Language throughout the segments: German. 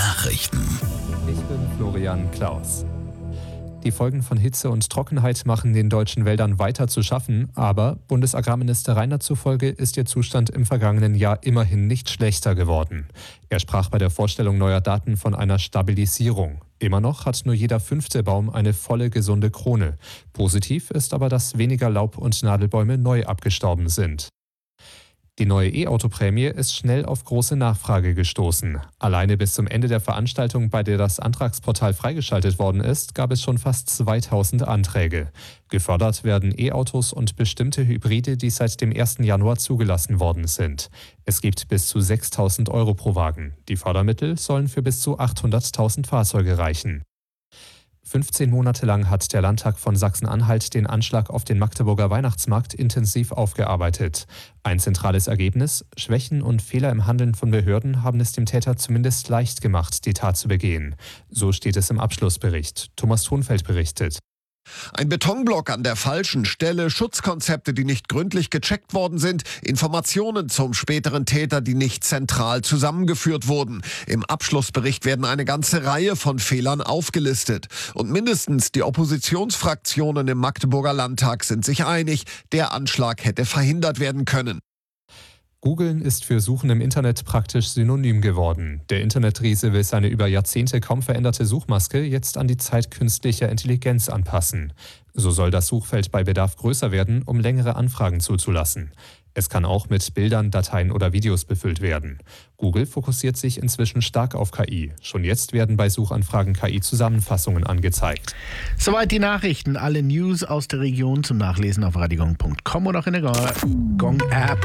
Nachrichten. Ich bin Florian Klaus. Die Folgen von Hitze und Trockenheit machen den deutschen Wäldern weiter zu schaffen, aber Bundesagrarminister Reinert zufolge ist ihr Zustand im vergangenen Jahr immerhin nicht schlechter geworden. Er sprach bei der Vorstellung neuer Daten von einer Stabilisierung. Immer noch hat nur jeder 5. Baum eine volle, gesunde Krone. Positiv ist aber, dass weniger Laub- und Nadelbäume neu abgestorben sind. Die neue E-Auto-Prämie ist schnell auf große Nachfrage gestoßen. Alleine bis zum Ende der Veranstaltung, bei der das Antragsportal freigeschaltet worden ist, gab es schon fast 2000 Anträge. Gefördert werden E-Autos und bestimmte Hybride, die seit dem 1. Januar zugelassen worden sind. Es gibt bis zu 6.000 Euro pro Wagen. Die Fördermittel sollen für bis zu 800.000 Fahrzeuge reichen. 15 Monate lang hat der Landtag von Sachsen-Anhalt den Anschlag auf den Magdeburger Weihnachtsmarkt intensiv aufgearbeitet. Ein zentrales Ergebnis: Schwächen und Fehler im Handeln von Behörden haben es dem Täter zumindest leicht gemacht, die Tat zu begehen. So steht es im Abschlussbericht. Thomas Thonfeld berichtet. Ein Betonblock an der falschen Stelle, Schutzkonzepte, die nicht gründlich gecheckt worden sind, Informationen zum späteren Täter, die nicht zentral zusammengeführt wurden. Im Abschlussbericht werden eine ganze Reihe von Fehlern aufgelistet. Und mindestens die Oppositionsfraktionen im Magdeburger Landtag sind sich einig, der Anschlag hätte verhindert werden können. Googeln ist für Suchen im Internet praktisch synonym geworden. Der Internetriese will seine über Jahrzehnte kaum veränderte Suchmaske jetzt an die Zeit künstlicher Intelligenz anpassen. So soll das Suchfeld bei Bedarf größer werden, um längere Anfragen zuzulassen. Es kann auch mit Bildern, Dateien oder Videos befüllt werden. Google fokussiert sich inzwischen stark auf KI. Schon jetzt werden bei Suchanfragen KI-Zusammenfassungen angezeigt. Soweit die Nachrichten. Alle News aus der Region zum Nachlesen auf radiogong.com oder auch in der Gong-App.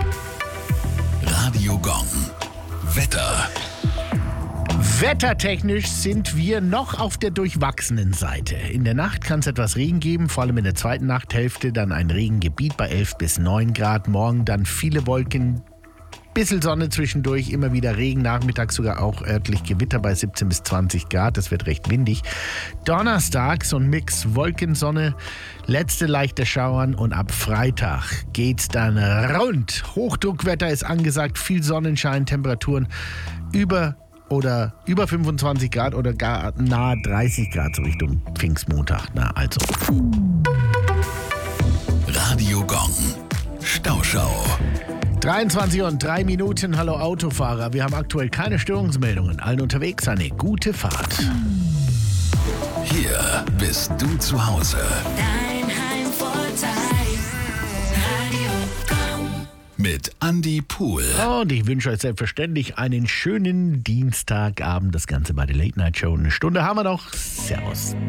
Radio Gong. Wetter. Wettertechnisch sind wir noch auf der durchwachsenen Seite. In der Nacht kann es etwas Regen geben, vor allem in der zweiten Nachthälfte dann ein Regengebiet bei 11 bis 9 Grad. Morgen dann viele Wolken, bisschen Sonne zwischendurch, immer wieder Regen, nachmittags sogar auch örtlich Gewitter bei 17 bis 20 Grad. Das wird recht windig. Donnerstag so ein Mix Wolkensonne, letzte leichte Schauern und ab Freitag geht's dann rund. Hochdruckwetter ist angesagt, viel Sonnenschein, Temperaturen über 25 Grad oder gar nahe 30 Grad so Richtung Pfingstmontag. Also. Radio Gong. Stauschau. 23:03. Hallo Autofahrer. Wir haben aktuell keine Störungsmeldungen. Allen unterwegs eine gute Fahrt. Hier bist du zu Hause. Dein Heimvorteil. Radio Gong. Mit Andi Pohl. Und ich wünsche euch selbstverständlich einen schönen Dienstagabend. Das Ganze bei der Late Night Show. Eine Stunde haben wir noch. Servus.